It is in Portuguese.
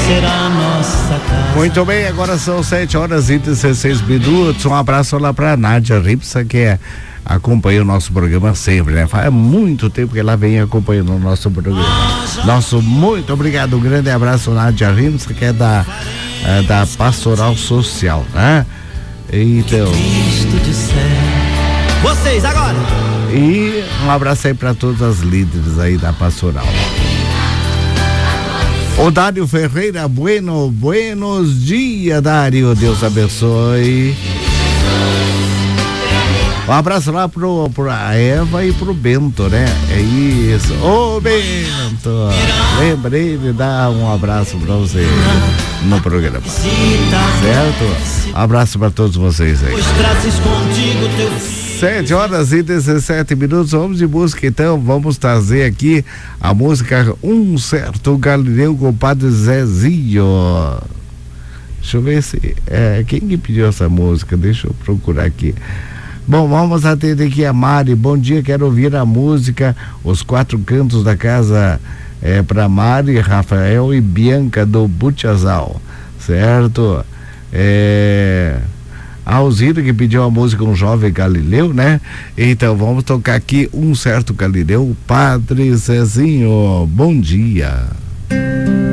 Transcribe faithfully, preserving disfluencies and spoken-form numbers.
será nossa casa. Muito bem, agora são sete horas e dezesseis minutos. Um abraço lá pra Nádia Ripsa, que é, acompanha o nosso programa sempre, né? Faz muito tempo que ela vem acompanhando o nosso programa. Nosso muito obrigado, um grande abraço, Nádia Ripsa, que é da, é, da Pastoral Social, né? Então. Vocês agora. E um abraço aí para todas as líderes aí da Pastoral. O Dário Ferreira, bueno, buenos dias, Dário, Deus abençoe. Um abraço lá pro, pro a Eva e pro Bento, né? É isso. Ô, Bento, lembrei de dar um abraço pra você no programa. Certo? Um abraço pra todos vocês aí. Sete horas e dezessete minutos, vamos de música então, vamos trazer aqui a música Um Certo Galileu com o Padre Zezinho. Deixa eu ver se, é, quem que pediu essa música, deixa eu procurar aqui. Bom, vamos atender aqui a Mari. Bom dia, quero ouvir a música Os Quatro Cantos da Casa, é, para Mari, Rafael e Bianca do Butiazal, certo? É, a Alzira que pediu a música Um Jovem Galileu, né? Então vamos tocar aqui Um Certo Galileu, Padre Zezinho. Bom dia.